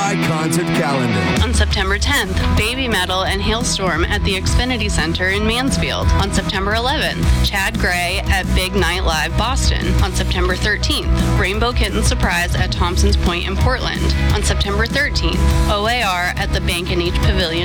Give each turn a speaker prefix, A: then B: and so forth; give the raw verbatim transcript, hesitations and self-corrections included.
A: My Concert Calendar.
B: On September tenth, Baby Metal and Hailstorm at the Xfinity Center in Mansfield. On September eleventh, Chad Gray at Big Night Live Boston. On September thirteenth, Rainbow Kitten Surprise at Thompson's Point in Portland. On September thirteenth, O A R at the Bank and Each Pavilion